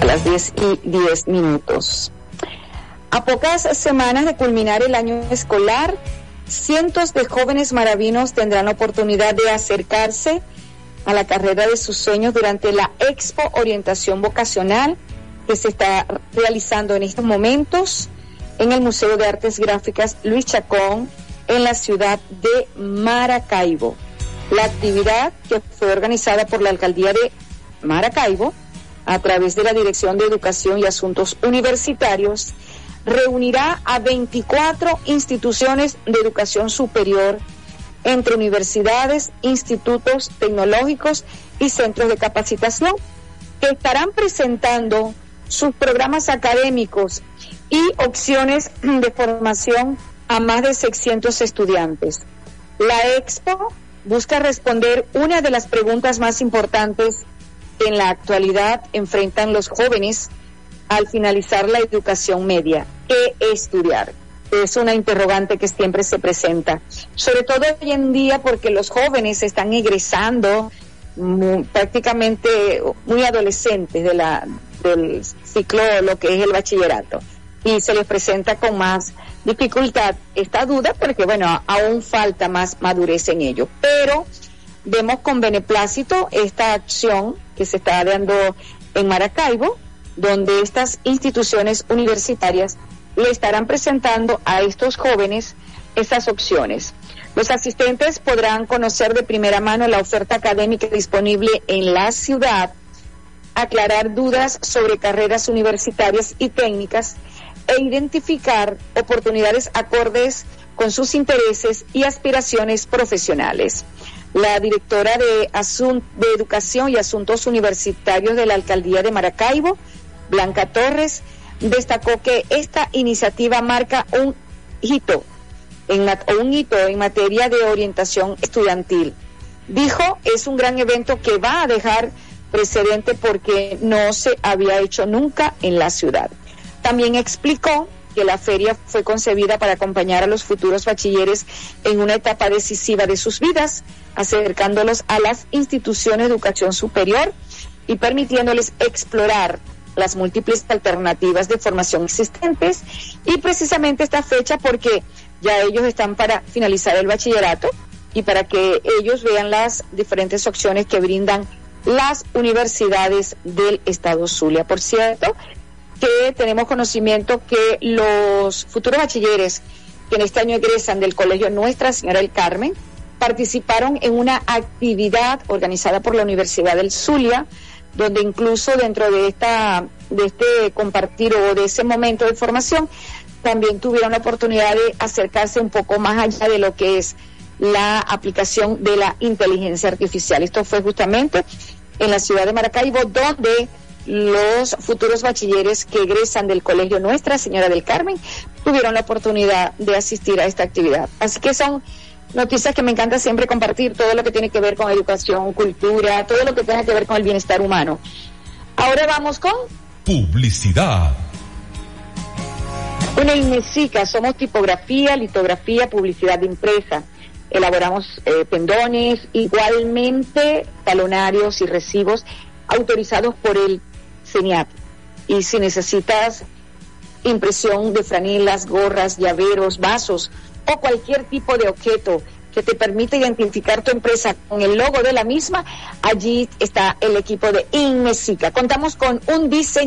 a las 10:10. A pocas semanas de culminar el año escolar, cientos de jóvenes maravinos tendrán la oportunidad de acercarse a la carrera de sus sueños durante la Expo Orientación Vocacional que se está realizando en estos momentos en el Museo de Artes Gráficas Luis Chacón en la ciudad de Maracaibo. La actividad, que fue organizada por la Alcaldía de Maracaibo a través de la Dirección de Educación y Asuntos Universitarios, reunirá a 24 instituciones de educación superior entre universidades, institutos tecnológicos y centros de capacitación que estarán presentando sus programas académicos y opciones de formación a más de 600 estudiantes. La Expo busca responder una de las preguntas más importantes que en la actualidad enfrentan los jóvenes al finalizar la educación media: ¿qué estudiar? Es una interrogante que siempre se presenta, sobre todo hoy en día porque los jóvenes están egresando prácticamente muy adolescentes del ciclo, lo que es el bachillerato, y se les presenta con más dificultad esta duda porque, bueno, aún falta más madurez en ello. Pero vemos con beneplácito esta acción que se está dando en Maracaibo, donde estas instituciones universitarias le estarán presentando a estos jóvenes esas opciones. Los asistentes podrán conocer de primera mano la oferta académica disponible en la ciudad, aclarar dudas sobre carreras universitarias y técnicas e identificar oportunidades acordes con sus intereses y aspiraciones profesionales. La directora de Educación y Asuntos Universitarios de la Alcaldía de Maracaibo, Blanca Torres, destacó que esta iniciativa marca un hito en materia de orientación estudiantil. Dijo, es un gran evento que va a dejar precedente porque no se había hecho nunca en la ciudad. También explicó que la feria fue concebida para acompañar a los futuros bachilleres en una etapa decisiva de sus vidas, acercándolos a las instituciones de educación superior y permitiéndoles explorar las múltiples alternativas de formación existentes. Y precisamente esta fecha porque ya ellos están para finalizar el bachillerato y para que ellos vean las diferentes opciones que brindan las universidades del estado Zulia. Por cierto, que tenemos conocimiento que los futuros bachilleres que en este año egresan del Colegio Nuestra Señora del Carmen participaron en una actividad organizada por la Universidad del Zulia, donde incluso dentro de este compartir o de ese momento de formación también tuvieron la oportunidad de acercarse un poco más allá de lo que es la aplicación de la inteligencia artificial. Esto fue justamente en la ciudad de Maracaibo, donde los futuros bachilleres que egresan del Colegio Nuestra Señora del Carmen tuvieron la oportunidad de asistir a esta actividad. Así que son noticias que me encanta siempre compartir, todo lo que tiene que ver con educación, cultura, todo lo que tenga que ver con el bienestar humano. Ahora vamos con publicidad. Una INMESICA, somos tipografía, litografía, publicidad de impresa. Elaboramos pendones, igualmente talonarios y recibos autorizados por el CENIAT. Y si necesitas impresión de franelas, gorras, llaveros, vasos o cualquier tipo de objeto que te permita identificar tu empresa con el logo de la misma, allí está el equipo de INMESICA. Contamos con un diseño